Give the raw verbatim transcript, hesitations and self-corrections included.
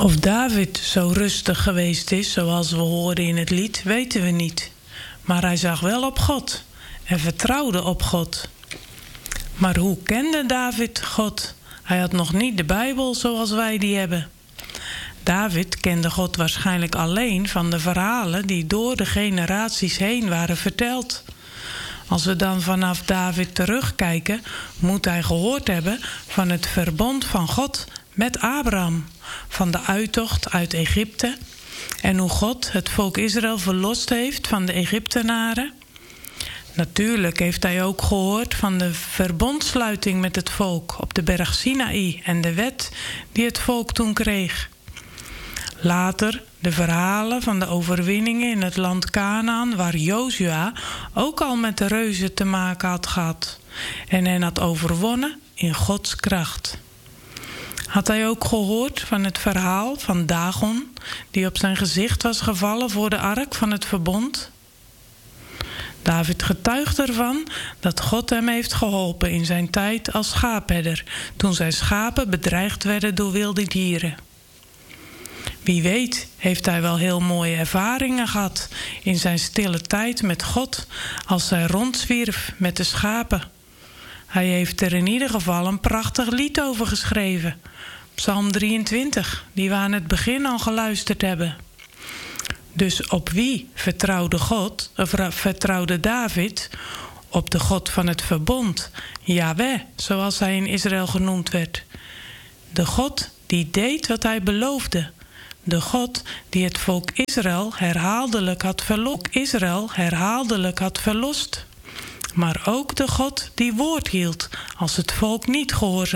Of David zo rustig geweest is, zoals we hoorden in het lied, weten we niet. Maar hij zag wel op God en vertrouwde op God. Maar hoe kende David God? Hij had nog niet de Bijbel zoals wij die hebben. David kende God waarschijnlijk alleen van de verhalen die door de generaties heen waren verteld. Als we dan vanaf David terugkijken, moet hij gehoord hebben van het verbond van God met Abraham, van de uittocht uit Egypte en hoe God het volk Israël verlost heeft van de Egyptenaren. Natuurlijk heeft hij ook gehoord van de verbondsluiting met het volk op de berg Sinaï en de wet die het volk toen kreeg. Later de verhalen van de overwinningen in het land Kanaan, waar Jozua ook al met de reuzen te maken had gehad en hen had overwonnen in Gods kracht. Had hij ook gehoord van het verhaal van Dagon, die op zijn gezicht was gevallen voor de ark van het verbond? David getuigt ervan dat God hem heeft geholpen in zijn tijd als schaapherder, toen zijn schapen bedreigd werden door wilde dieren. Wie weet heeft hij wel heel mooie ervaringen gehad in zijn stille tijd met God als hij rondzwierf met de schapen. Hij heeft er in ieder geval een prachtig lied over geschreven. Psalm drieëntwintig, die we aan het begin al geluisterd hebben. Dus op wie vertrouwde God, of vertrouwde David? Op de God van het verbond, Jahweh, zoals hij in Israël genoemd werd. De God die deed wat hij beloofde. De God die het volk Israël herhaaldelijk had verlost. Israël herhaaldelijk had verlost. Maar ook de God die woord hield als het volk niet gehoorzaamde.